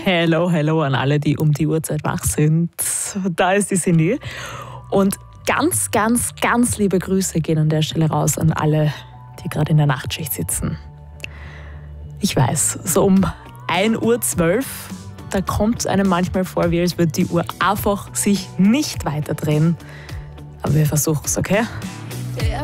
Hello, hello an alle, die um die Uhrzeit wach sind. Da ist die Cindy. Und ganz, ganz, ganz liebe Grüße gehen an der Stelle raus an alle, die gerade in der Nachtschicht sitzen. Ich weiß, so um 1:12 Uhr, da kommt es einem manchmal vor, wie als würde die Uhr einfach sich nicht weiterdrehen. Aber wir versuchen es, okay? Der